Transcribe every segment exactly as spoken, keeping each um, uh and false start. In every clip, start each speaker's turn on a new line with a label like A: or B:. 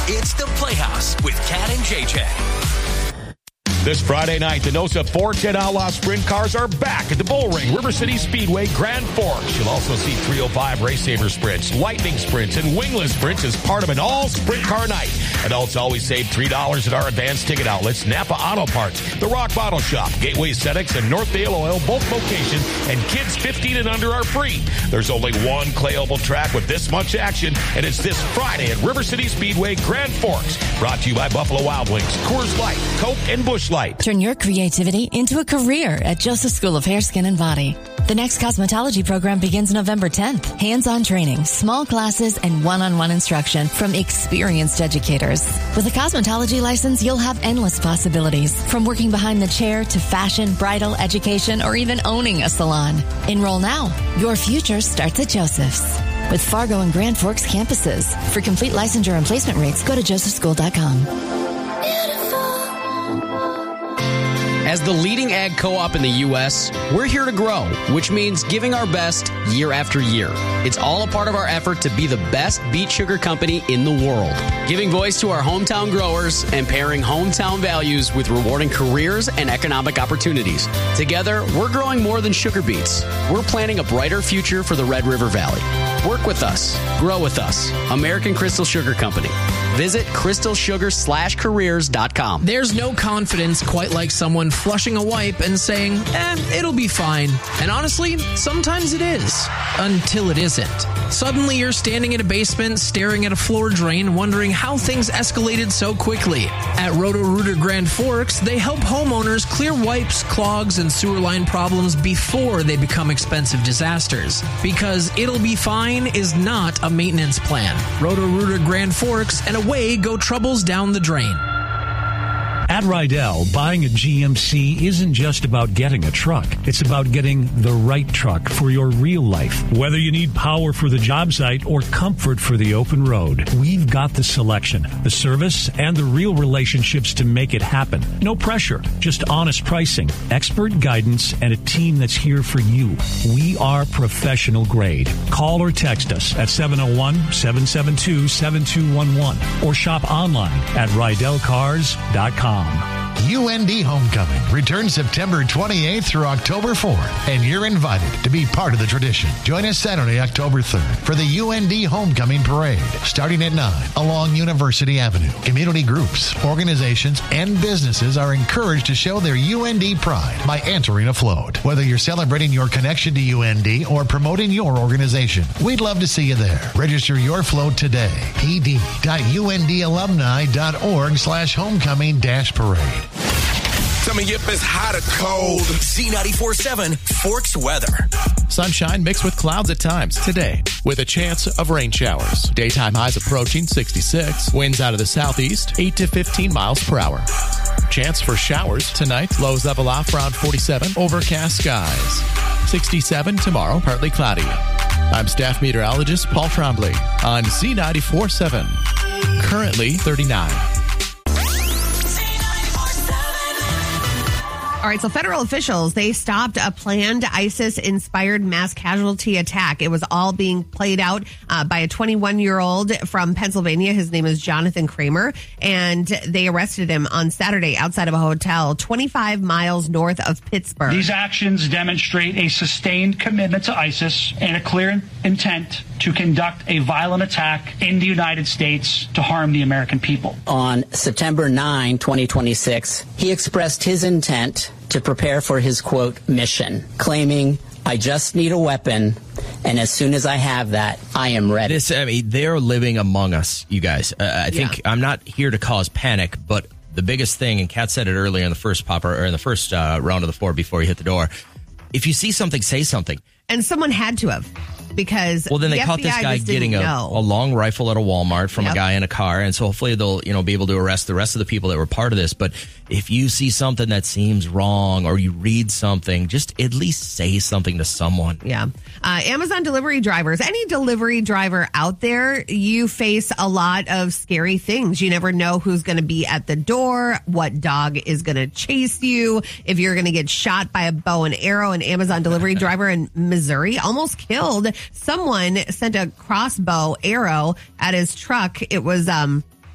A: It's the Playhouse with Cat and J J.
B: This Friday night, the NOSA four ten Outlaw Sprint cars are back at the Bullring River City Speedway Grand Forks. You'll also see three oh five Race Saver Sprints, Lightning Sprints, and Wingless Sprints as part of an all-sprint car night. Adults always save three dollars at our advanced ticket outlets, Napa Auto Parts, The Rock Bottle Shop, Gateway Aesthetics, and Northvale Oil, both locations, and kids fifteen and under are free. There's only one clay oval track with this much action, and it's this Friday at River City Speedway Grand Forks. Brought to you by Buffalo Wild Wings, Coors Light, Coke, and Busch Light.
C: Turn your creativity into a career at Joseph School of Hair, Skin, and Body. The next cosmetology program begins November tenth. Hands-on training, small classes, and one-on-one instruction from experienced educators. With a cosmetology license, you'll have endless possibilities, from working behind the chair to fashion, bridal, education, or even owning a salon. Enroll now. Your future starts at Joseph's. With Fargo and Grand Forks campuses. For complete licensure and placement rates, go to joseph school dot com.
D: As the leading ag co-op in the U S, we're here to grow, which means giving our best year after year. It's all a part of our effort to be the best beet sugar company in the world, giving voice to our hometown growers and pairing hometown values with rewarding careers and economic opportunities. Together, we're growing more than sugar beets. We're planning a brighter future for the Red River Valley. Work with us. Grow with us. American Crystal Sugar Company. Visit crystal sugar slash careers dot com.
E: There's no confidence quite like someone flushing a wipe and saying, eh, it'll be fine. And honestly, sometimes it is. Until it isn't. Suddenly you're standing in a basement, staring at a floor drain, wondering how things escalated so quickly. At Roto-Rooter Grand Forks, they help homeowners clear wipes, clogs, and sewer line problems before they become expensive disasters. Because it'll be fine is not a maintenance plan. Roto-Rooter Grand Forks, and away go troubles down the drain.
F: At Rydell, buying a G M C isn't just about getting a truck. It's about getting the right truck for your real life. Whether you need power for the job site or comfort for the open road, we've got the selection, the service, and the real relationships to make it happen. No pressure, just honest pricing, expert guidance, and a team that's here for you. We are professional grade. Call or text us at seven oh one, seven seven two, seven two one one or shop online at rydell cars dot com.
G: U N D Homecoming returns September twenty-eighth through October fourth, and you're invited to be part of the tradition. Join us Saturday, October third for the U N D Homecoming Parade, starting at nine along University Avenue. Community groups, organizations, and businesses are encouraged to show their U N D pride by entering a float. Whether you're celebrating your connection to U N D or promoting your organization, we'd love to see you there. Register your float today. p d dot u n d alumni dot org slash homecoming dash parade.
A: Coming up is hot or cold. Z ninety-four point seven Forks weather.
H: Sunshine mixed with clouds at times today, with a chance of rain showers. Daytime highs approaching sixty-six. Winds out of the southeast, eight to fifteen miles per hour. Chance for showers tonight. Lows level off around forty-seven. Overcast skies. sixty-seven tomorrow, partly cloudy. I'm staff meteorologist Paul Trombley on Z ninety-four point seven. Currently thirty-nine.
I: All right, so federal officials, they stopped a planned ISIS-inspired mass casualty attack. It was all being played out uh, by a twenty-one-year-old from Pennsylvania. His name is Jonathan Kramer, and they arrested him on Saturday outside of a hotel twenty-five miles north of Pittsburgh.
J: These actions demonstrate a sustained commitment to ISIS and a clear intent to conduct a violent attack in the United States to harm the American people.
K: On September ninth, twenty twenty-six, he expressed his intent to prepare for his, quote, mission, claiming, I just need a weapon, and as soon as I have that, I am ready.
L: This, I mean, they're living among us, you guys. Uh, I think
I: Yeah.
L: I'm not here to cause panic, but the biggest thing, and Kat said it earlier in the first popper, or in the first uh, round of the four before he hit the door, if you see something, say something.
I: And someone had to have, because
L: well, then they
I: the
L: caught
I: F B I
L: this guy
I: just
L: getting a,
I: didn't know.
L: a long rifle at a Walmart from
I: Yep.
L: a guy in a car, and so hopefully they'll you know be able to arrest the rest of the people that were part of this. But if you see something that seems wrong or you read something, just at least say something to someone.
I: Yeah. Uh, Amazon delivery drivers, any delivery driver out there, you face a lot of scary things. You never know who's going to be at the door, what dog is going to chase you, if you're going to get shot by a bow and arrow. An Amazon delivery driver in Missouri almost killed someone, sent a crossbow arrow at his truck. It was, um,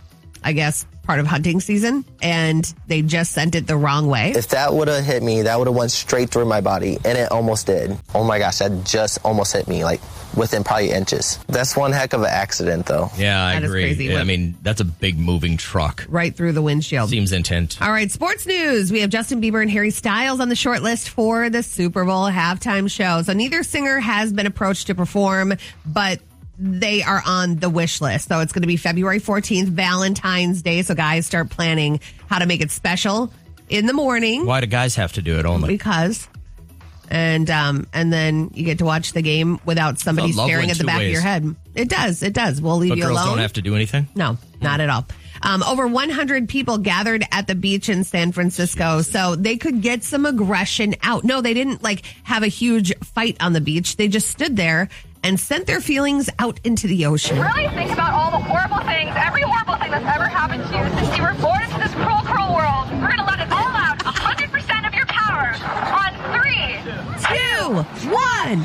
I: I guess, part of hunting season, and they just sent it the wrong way.
M: If that would have hit me, that would have went straight through my body, and it almost did. Oh my gosh, that just almost hit me, like within probably inches. That's one heck of an accident, though.
L: Yeah, I
I: That is
L: agree.
I: crazy.
L: Yeah, I mean, that's a big moving truck.
I: Right through the windshield.
L: Seems intent.
I: All right, sports news. We have Justin Bieber and Harry Styles on the short list for the Super Bowl halftime show. So neither singer has been approached to perform, but they are on the wish list. So it's going to be February fourteenth, Valentine's Day. So guys, start planning how to make it special in the morning.
L: Why do guys have to do it only?
I: Because. And um, and then you get to watch the game without somebody
L: It's a love
I: staring
L: in
I: at the
L: two
I: back
L: ways.
I: of your head. It does. It does. We'll leave
L: But
I: you
L: girls
I: alone.
L: don't have to do anything?
I: No, not at all. Um, over one hundred people gathered at the beach in San Francisco, so they could get some aggression out. No, they didn't like have a huge fight on the beach. They just stood there and sent their feelings out into the ocean.
N: Really think about all the horrible things, every horrible thing that's ever happened to you since you were born into this cruel, cruel world. We're going to let it all out, one hundred percent of your power, on three,
I: two, one.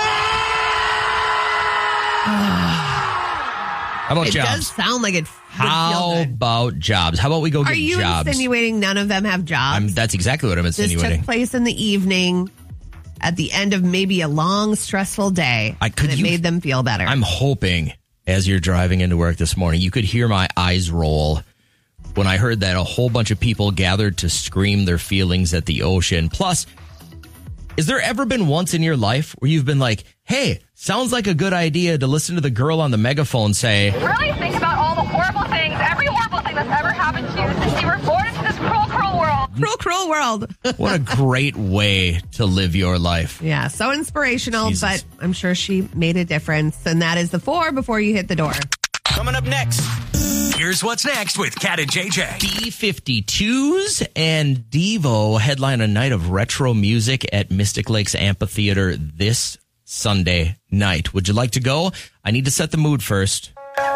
L: How about
I: it
L: jobs?
I: does sound like it. would feel
L: How
I: good.
L: about jobs? How about we go
I: Are
L: get
I: you
L: jobs?
I: insinuating none of them have jobs?
L: I'm, that's exactly what I'm
I: This
L: insinuating.
I: took place in the evening at the end of maybe a long, stressful day.
L: I could
I: and it
L: you-
I: made them feel better.
L: I'm hoping as you're driving into work this morning, you could hear my eyes roll when I heard that a whole bunch of people gathered to scream their feelings at the ocean. Plus, is there ever been once in your life where you've been like, hey, sounds like a good idea to listen to the girl on the megaphone say,
N: really think about all the horrible things, every horrible thing that's ever happened to you since you were born into this cruel, cruel world.
I: Cruel, cruel world.
L: what a great way to live your life.
I: Yeah, so inspirational,
L: Jesus.
I: but I'm sure she made a difference. And that is the four before you hit the door.
A: Coming up next, here's what's next with Kat and J J.
L: B fifty-twos and Devo headline a night of retro music at Mystic Lakes Amphitheater this Sunday night. Would you like to go? I need to set the mood first.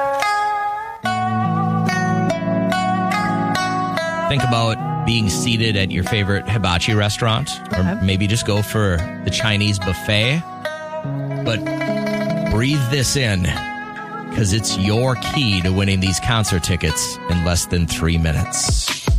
L: Think about being seated at your favorite hibachi restaurant, or
I: Okay.
L: maybe just go for the Chinese buffet. But breathe this in, because it's your key to winning these concert tickets in less than three minutes.